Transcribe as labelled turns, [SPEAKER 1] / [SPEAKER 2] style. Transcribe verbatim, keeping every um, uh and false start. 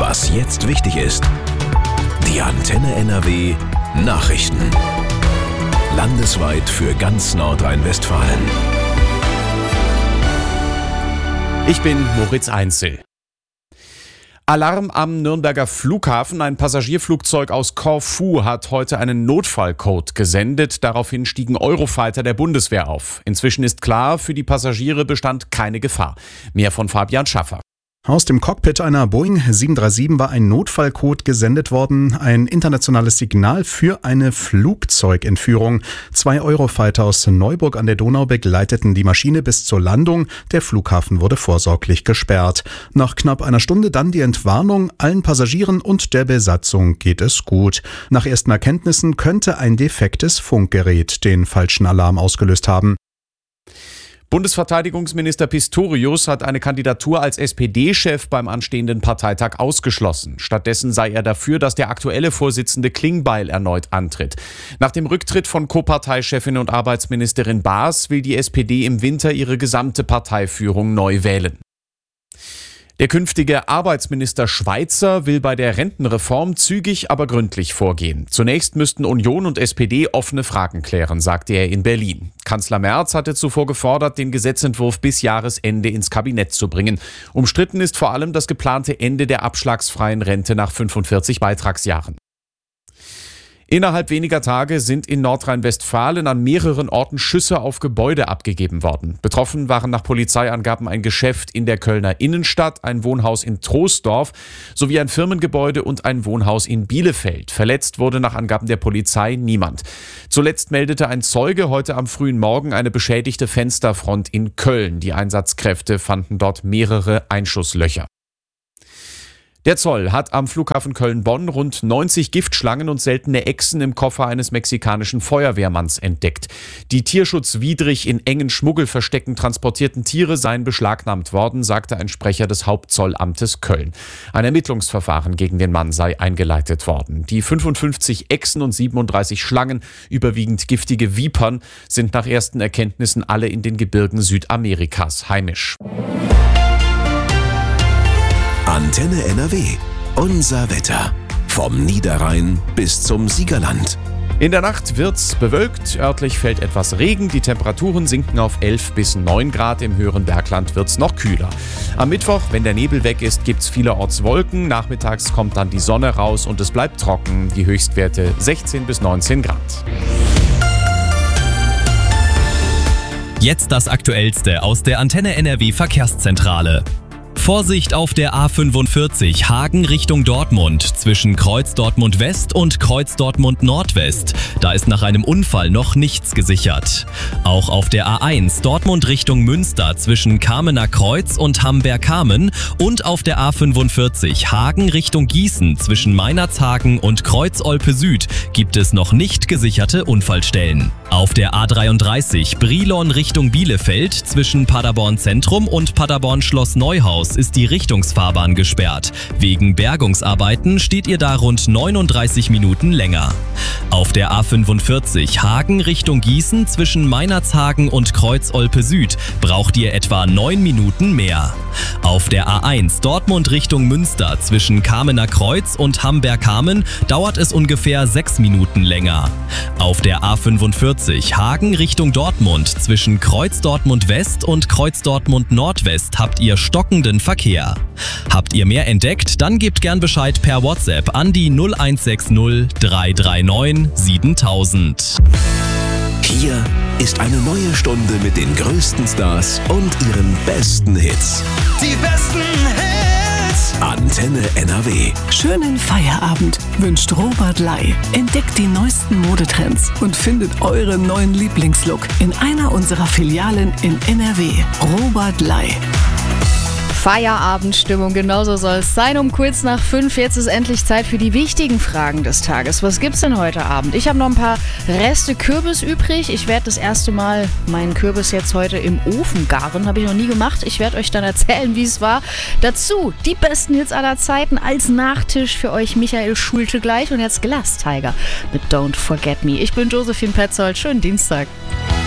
[SPEAKER 1] Was jetzt wichtig ist. Die Antenne N R W Nachrichten. Landesweit für ganz Nordrhein-Westfalen.
[SPEAKER 2] Ich bin Moritz Einzel. Alarm am Nürnberger Flughafen. Ein Passagierflugzeug aus Korfu hat heute einen Notfallcode gesendet. Daraufhin stiegen Eurofighter der Bundeswehr auf. Inzwischen ist klar, für die Passagiere bestand keine Gefahr. Mehr von Fabian Schaffer.
[SPEAKER 3] Aus dem Cockpit einer Boeing sieben drei sieben war ein Notfallcode gesendet worden, ein internationales Signal für eine Flugzeugentführung. Zwei Eurofighter aus Neuburg an der Donau begleiteten die Maschine bis zur Landung. Der Flughafen wurde vorsorglich gesperrt. Nach knapp einer Stunde dann die Entwarnung. Allen Passagieren und der Besatzung geht es gut. Nach ersten Erkenntnissen könnte ein defektes Funkgerät den falschen Alarm ausgelöst haben.
[SPEAKER 2] Bundesverteidigungsminister Pistorius hat eine Kandidatur als S P D-Chef beim anstehenden Parteitag ausgeschlossen. Stattdessen sei er dafür, dass der aktuelle Vorsitzende Klingbeil erneut antritt. Nach dem Rücktritt von Co-Parteichefin und Arbeitsministerin Baas will die S P D im Winter ihre gesamte Parteiführung neu wählen. Der künftige Arbeitsminister Schweizer will bei der Rentenreform zügig, aber gründlich vorgehen. Zunächst müssten Union und S P D offene Fragen klären, sagte er in Berlin. Kanzler Merz hatte zuvor gefordert, den Gesetzentwurf bis Jahresende ins Kabinett zu bringen. Umstritten ist vor allem das geplante Ende der abschlagsfreien Rente nach fünfundvierzig Beitragsjahren. Innerhalb weniger Tage sind in Nordrhein-Westfalen an mehreren Orten Schüsse auf Gebäude abgegeben worden. Betroffen waren nach Polizeiangaben ein Geschäft in der Kölner Innenstadt, ein Wohnhaus in Troisdorf sowie ein Firmengebäude und ein Wohnhaus in Bielefeld. Verletzt wurde nach Angaben der Polizei niemand. Zuletzt meldete ein Zeuge heute am frühen Morgen eine beschädigte Fensterfront in Köln. Die Einsatzkräfte fanden dort mehrere Einschusslöcher. Der Zoll hat am Flughafen Köln-Bonn rund neunzig Giftschlangen und seltene Echsen im Koffer eines mexikanischen Feuerwehrmanns entdeckt. Die tierschutzwidrig in engen Schmuggelverstecken transportierten Tiere seien beschlagnahmt worden, sagte ein Sprecher des Hauptzollamtes Köln. Ein Ermittlungsverfahren gegen den Mann sei eingeleitet worden. Die fünfundfünfzig Echsen und siebenunddreißig Schlangen, überwiegend giftige Vipern, sind nach ersten Erkenntnissen alle in den Gebirgen Südamerikas heimisch.
[SPEAKER 1] Antenne N R W. Unser Wetter. Vom Niederrhein bis zum Siegerland.
[SPEAKER 2] In der Nacht wird's bewölkt, örtlich fällt etwas Regen, die Temperaturen sinken auf elf bis neun Grad, im höheren Bergland wird's noch kühler. Am Mittwoch, wenn der Nebel weg ist, gibt's vielerorts Wolken, nachmittags kommt dann die Sonne raus und es bleibt trocken, die Höchstwerte sechzehn bis neunzehn Grad.
[SPEAKER 4] Jetzt das Aktuellste aus der Antenne N R W Verkehrszentrale. Vorsicht auf der A fünfundvierzig Hagen Richtung Dortmund zwischen Kreuz Dortmund West und Kreuz Dortmund Nordwest. Da ist nach einem Unfall noch nichts gesichert. Auch auf der A eins Dortmund Richtung Münster zwischen Kamener Kreuz und Hamberg-Kamen und auf der A fünfundvierzig Hagen Richtung Gießen zwischen Meinerzhagen und Kreuz-Olpe Süd gibt es noch nicht gesicherte Unfallstellen. Auf der A dreiunddreißig Brilon Richtung Bielefeld zwischen Paderborn Zentrum und Paderborn Schloss Neuhaus ist die Richtungsfahrbahn gesperrt. Wegen Bergungsarbeiten steht ihr da rund neununddreißig Minuten länger. Auf der A fünfundvierzig Hagen Richtung Gießen zwischen Meinerzhagen und Kreuz-Olpe Süd braucht ihr etwa neun Minuten mehr. Auf der A eins Dortmund Richtung Münster zwischen Kamener Kreuz und Hamberg-Kamen dauert es ungefähr sechs Minuten länger. Auf der A fünfundvierzig Hagen Richtung Dortmund zwischen Kreuz Dortmund West und Kreuz Dortmund Nordwest habt ihr stockenden Verkehr. Habt ihr mehr entdeckt? Dann gebt gern Bescheid per WhatsApp an die null eins sechs null drei drei neun siebentausend.
[SPEAKER 1] Hier ist eine neue Stunde mit den größten Stars und ihren besten Hits.
[SPEAKER 5] Die besten Hits.
[SPEAKER 1] Antenne N R W.
[SPEAKER 6] Schönen Feierabend wünscht Robert Lai. Entdeckt die neuesten Modetrends und findet euren neuen Lieblingslook in einer unserer Filialen in N R W. Robert Lai.
[SPEAKER 7] Feierabendstimmung, genauso soll es sein. Um kurz nach fünf, jetzt ist endlich Zeit für die wichtigen Fragen des Tages. Was gibt's denn heute Abend? Ich habe noch ein paar Reste Kürbis übrig. Ich werde das erste Mal meinen Kürbis jetzt heute im Ofen garen. Habe ich noch nie gemacht. Ich werde euch dann erzählen, wie es war. Dazu die besten Hits aller Zeiten als Nachtisch für euch Michael Schulte gleich. Und jetzt Glass Tiger mit Don't Forget Me. Ich bin Josephine Petzold. Schönen Dienstag.